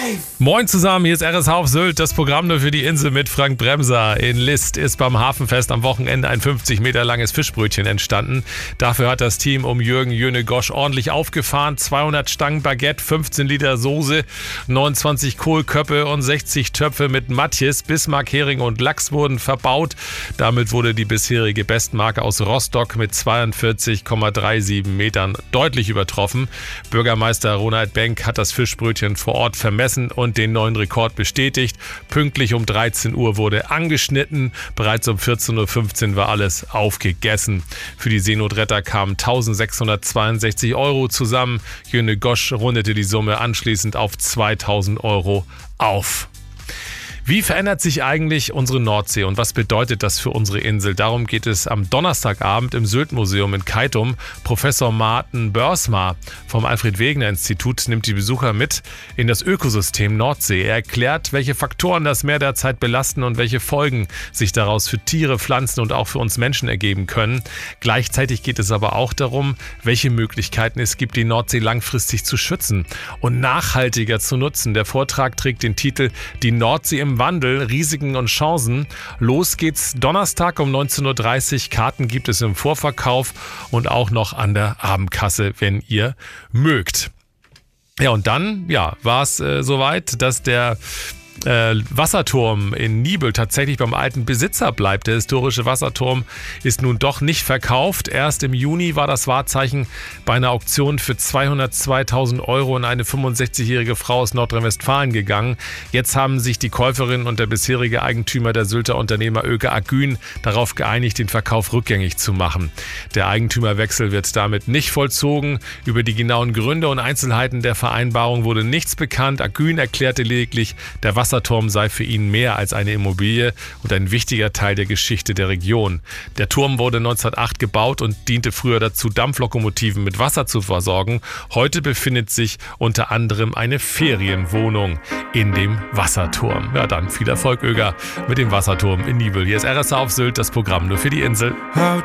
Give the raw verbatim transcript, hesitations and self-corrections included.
Moin zusammen, hier ist R S H auf Sylt, das Programm nur für die Insel mit Frank Bremser. In List ist beim Hafenfest am Wochenende ein fünfzig Meter langes Fischbrötchen entstanden. Dafür hat das Team um Jürgen Jöne Gosch ordentlich aufgefahren. zweihundert Stangen Baguette, fünfzehn Liter Soße, neunundzwanzig Kohlköpfe und sechzig Töpfe mit Matjes, Bismarck, Hering und Lachs wurden verbaut. Damit wurde die bisherige Bestmarke aus Rostock mit zweiundvierzig Komma siebenunddreißig Metern deutlich übertroffen. Bürgermeister Ronald Benck hat das Fischbrötchen vor Ort vermessen und den neuen Rekord bestätigt. Pünktlich um dreizehn Uhr wurde angeschnitten. Bereits um vierzehn Uhr fünfzehn war alles aufgegessen. Für die Seenotretter kamen eintausendsechshundertzweiundsechzig Euro zusammen. Jöne Gosch rundete die Summe anschließend auf zweitausend Euro auf. Wie verändert sich eigentlich unsere Nordsee und was bedeutet das für unsere Insel? Darum geht es am Donnerstagabend im Sylt-Museum in Keitum. Professor Martin Börsma vom Alfred-Wegener-Institut nimmt die Besucher mit in das Ökosystem Nordsee. Er erklärt, welche Faktoren das Meer derzeit belasten und welche Folgen sich daraus für Tiere, Pflanzen und auch für uns Menschen ergeben können. Gleichzeitig geht es aber auch darum, welche Möglichkeiten es gibt, die Nordsee langfristig zu schützen und nachhaltiger zu nutzen. Der Vortrag trägt den Titel „Die Nordsee im Wandel, Risiken und Chancen". Los geht's Donnerstag um neunzehn Uhr dreißig. Karten gibt es im Vorverkauf und auch noch an der Abendkasse, wenn ihr mögt. Ja, und dann ja, war es äh, soweit, dass der Äh, Wasserturm in Nibel tatsächlich beim alten Besitzer bleibt. Der historische Wasserturm ist nun doch nicht verkauft. Erst im Juni war das Wahrzeichen bei einer Auktion für zweihundertzweitausend Euro an eine fünfundsechzigjährige Frau aus Nordrhein-Westfalen gegangen. Jetzt haben sich die Käuferin und der bisherige Eigentümer, der Sylter Unternehmer Öke Agün, darauf geeinigt, den Verkauf rückgängig zu machen. Der Eigentümerwechsel wird damit nicht vollzogen. Über die genauen Gründe und Einzelheiten der Vereinbarung wurde nichts bekannt. Agün erklärte lediglich, der Wasserturm Wasserturm sei für ihn mehr als eine Immobilie und ein wichtiger Teil der Geschichte der Region. Der Turm wurde neunzehnhundertacht gebaut und diente früher dazu, Dampflokomotiven mit Wasser zu versorgen. Heute befindet sich unter anderem eine Ferienwohnung in dem Wasserturm. Ja, dann viel Erfolg, Öger, mit dem Wasserturm in Nibel. Hier ist R S H auf Sylt, das Programm nur für die Insel. How